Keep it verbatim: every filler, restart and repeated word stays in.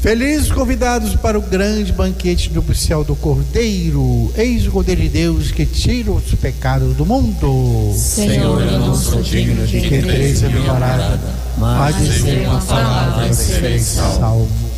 Felizes convidados para o grande banquete nupcial do Cordeiro. Eis o Cordeiro de Deus que tira os pecados do mundo. Senhor, eu não sou digno de que entreis em minha morada, mas dizer uma palavra e serei salvo.